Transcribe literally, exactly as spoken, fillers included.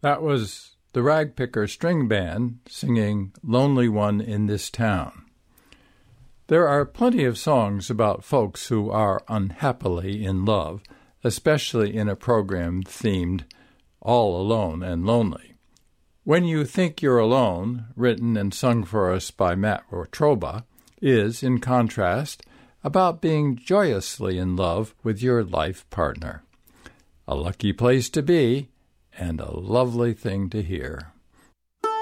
That was the Ragpicker String Band singing Lonely One in This Town. There are plenty of songs about folks who are unhappily in love, especially in a program themed All Alone and Lonely. When You Think You're Alone, written and sung for us by Matt Wotruba, is, in contrast, about being joyously in love with your life partner. A lucky place to be, and a lovely thing to hear.